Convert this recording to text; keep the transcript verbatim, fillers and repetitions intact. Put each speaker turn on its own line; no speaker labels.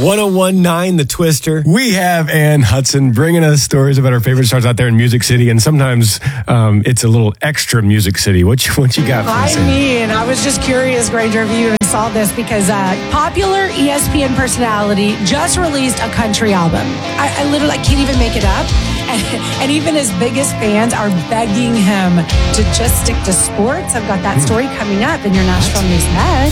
ten nineteen The Twister. We have Ann Hudson bringing us stories about her favorite stars out there in Music City, and sometimes um, it's a little extra Music City. What you, what you got for us?
I mean, I was just curious, Granger, if you even saw this, because uh, popular E S P N personality just released a country album. I, I literally I can't even make it up. And, and even his biggest fans are begging him to just stick to sports. I've got that story coming up in your Nashville News Next.